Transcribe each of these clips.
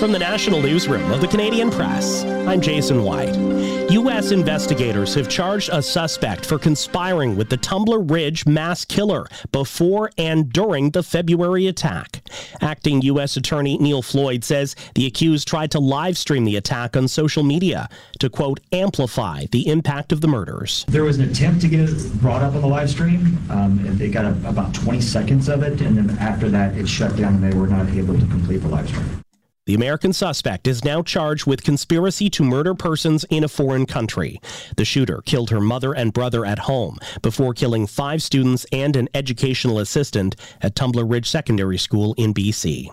From the National Newsroom of the Canadian Press, I'm Jason White. U.S. investigators have charged a suspect for conspiring with the Tumbler Ridge mass killer before and during the February attack. Acting U.S. Attorney Neil Floyd says the accused tried to live stream the attack on social media to, quote, amplify the impact of the murders. There was an attempt to get it brought up on the live stream. They got about 20 seconds of it, and then after that, it shut down and they were not able to complete the live stream. The American suspect is now charged with conspiracy to murder persons in a foreign country. The shooter killed her mother and brother at home before killing 5 students and an educational assistant at Tumbler Ridge Secondary School in BC.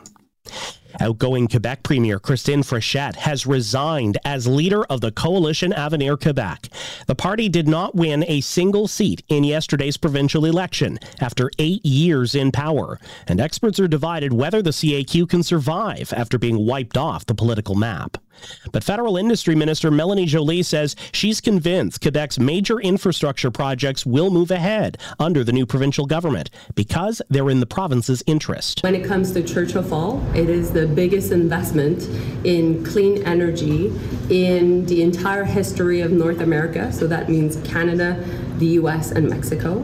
Outgoing Quebec Premier Christine Fréchette has resigned as leader of the coalition Avenir Quebec. The party did not win a single seat in yesterday's provincial election after 8 years in power, and experts are divided whether the CAQ can survive after being wiped off the political map. But Federal Industry Minister Mélanie Joly says she's convinced Quebec's major infrastructure projects will move ahead under the new provincial government because they're in the province's interest. When it comes to Churchill Fall, it is the biggest investment in clean energy in the entire history of North America. So that means Canada, the US, and Mexico.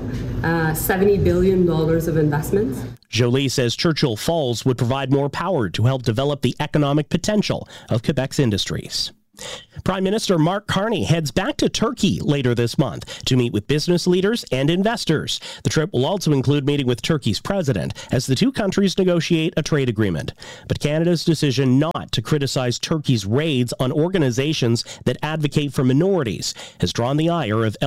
$70 billion of investments. Joly says Churchill Falls would provide more power to help develop the economic potential of Quebec's industries. Prime Minister Mark Carney heads back to Turkey later this month to meet with business leaders and investors. The trip will also include meeting with Turkey's president as the two countries negotiate a trade agreement. But Canada's decision not to criticize Turkey's raids on organizations that advocate for minorities has drawn the ire of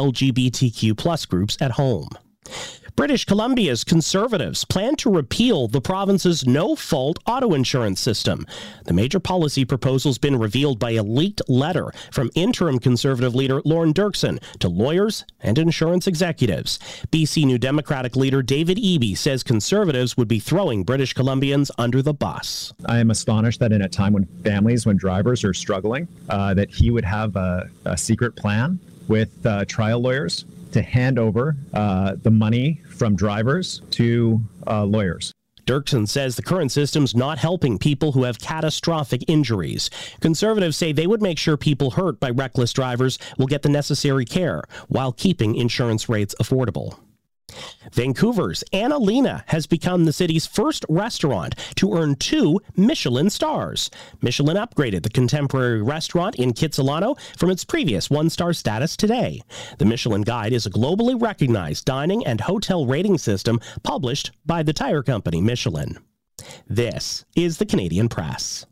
LGBTQ+ groups at home. British Columbia's Conservatives plan to repeal the province's no-fault auto insurance system. The major policy proposal's been revealed by a leaked letter from interim Conservative leader Lorne Dirksen to lawyers and insurance executives. BC New Democratic leader David Eby says Conservatives would be throwing British Columbians under the bus. I am astonished that in a time when drivers are struggling, that he would have a secret plan with trial lawyers to hand over the money from drivers to lawyers. Dirksen says the current system's not helping people who have catastrophic injuries. Conservatives say they would make sure people hurt by reckless drivers will get the necessary care while keeping insurance rates affordable. Vancouver's Annalena has become the city's first restaurant to earn 2 Michelin stars. Michelin upgraded the contemporary restaurant in Kitsilano from its previous 1-star status today. The Michelin Guide is a globally recognized dining and hotel rating system published by the tire company Michelin. This is the Canadian Press.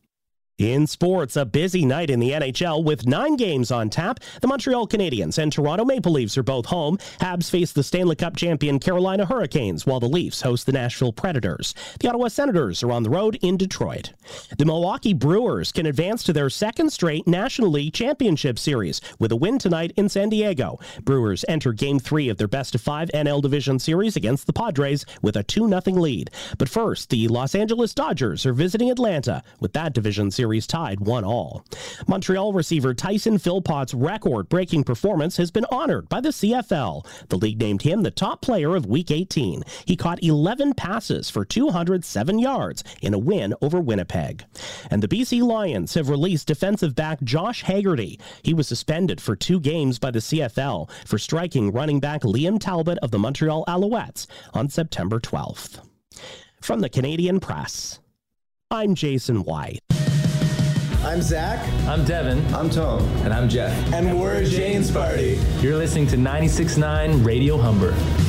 In sports, a busy night in the NHL with 9 games on tap. The Montreal Canadiens and Toronto Maple Leafs are both home. Habs face the Stanley Cup champion Carolina Hurricanes, while the Leafs host the Nashville Predators. The Ottawa Senators are on the road in Detroit. The Milwaukee Brewers can advance to their second straight National League Championship Series with a win tonight in San Diego. Brewers enter Game 3 of their best-of-5 NL Division Series against the Padres with a 2-0 lead. But first, the Los Angeles Dodgers are visiting Atlanta with that division series tied 1-1. Montreal receiver Tyson Philpott's record-breaking performance has been honored by the CFL. The league named him the top player of Week 18. He caught 11 passes for 207 yards in a win over Winnipeg. And the BC Lions have released defensive back Josh Haggerty. He was suspended for 2 games by the CFL for striking running back Liam Talbot of the Montreal Alouettes on September 12th. From the Canadian Press, I'm Jason White. I'm Zach. I'm Devin. I'm Tom. And I'm Jeff. And we're Jane's Party. You're listening to 96.9 Radio Humber.